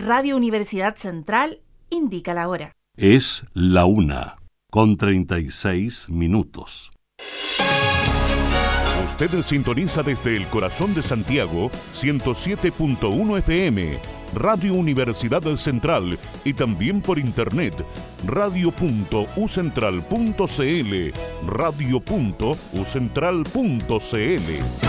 Radio Universidad Central indica la hora. Es la 1:36. Usted sintoniza desde el corazón de Santiago 107.1 FM, Radio Universidad Central, y también por internet radio.ucentral.cl, radio.ucentral.cl.